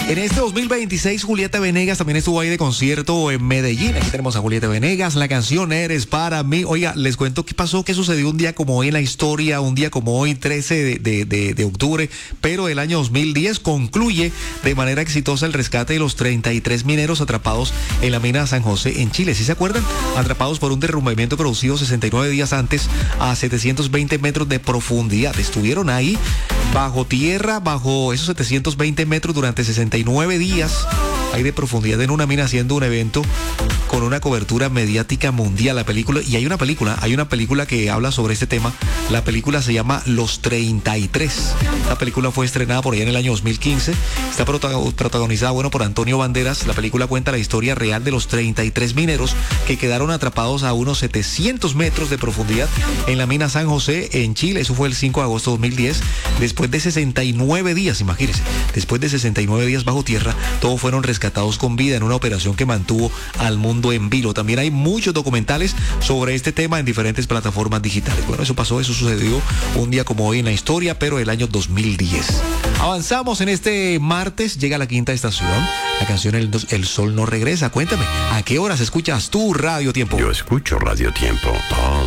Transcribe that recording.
En este 2026, Julieta Venegas también estuvo ahí de concierto en Medellín. Aquí tenemos a Julieta Venegas, la canción Eres para mí. Oiga, les cuento qué pasó, qué sucedió un día como hoy en la historia, un día como hoy, 13 de octubre, pero el año 2010 concluye de manera exitosa el rescate de los 33 mineros atrapados en la mina San José en Chile. ¿Sí se acuerdan? Atrapados por un derrumbamiento producido 69 días antes a 720 metros de profundidad. Estuvieron ahí bajo tierra, bajo esos 720 metros durante 69 días ahí de profundidad en una mina haciendo un evento con una cobertura mediática mundial. La película, y hay una película que habla sobre este tema. La película se llama Los 33. La película fue estrenada por allá en el año 2015. Está protagonizada, por Antonio Banderas. La película cuenta la historia real de los 33 mineros que quedaron atrapados a unos 700 metros de profundidad en la mina San José en Chile. Eso fue el 5 de agosto de 2010. Después de 69 días, imagínense, después de 69 días bajo tierra, todos fueron rescatados con vida en una operación que mantuvo al mundo en vilo. También hay muchos documentales sobre este tema en diferentes plataformas digitales. Bueno, eso sucedió un día como hoy en la historia, pero el año 2010. Avanzamos en este martes, llega la quinta estación, la canción El Sol No Regresa. Cuéntame, ¿a qué horas escuchas tú Radio Tiempo? Yo escucho Radio Tiempo todos